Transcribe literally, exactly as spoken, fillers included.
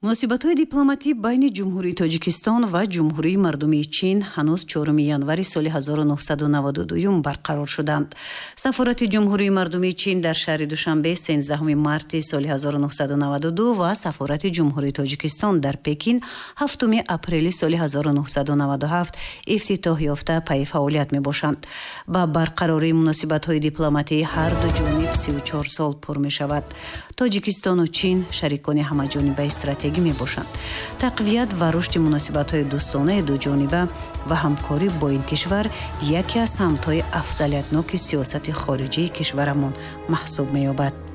муносибатҳои дипломатӣ байни ҷумҳурии Тоҷикистон ва ҷумҳурии мардумии Чин ҳанӯз чорум январи соли ҳазору нуҳсаду наваду ду барқарор шуданд. Сафорати ҷумҳурии мардумии Чин дар шаҳри Душанбе сенздаҳуми марти соли ҳазору нуҳсаду наваду ду ва сафорати ҷумҳурии Тоҷикистон дар Пекин ҳафтуми апрели соли ҳазору нуҳсаду наваду ҳафт ифтитоҳ ёфта пай фаъолият мебошанд. Ба барқарории муносибатҳои дипломатии ҳар ду ҷониб си у чор сол пур мешавад. Тоҷикистону Чин шарикони ҳамаҷонибаи стратегӣ мебошанд. Тақвият ва рушди муносибатҳои дӯстонаи дуҷониба ва ҳамкорӣ бо ин кишвар яке аз самтҳои афзалиятноки сиёсати хориҷии кишварамон маҳсуб меёбад.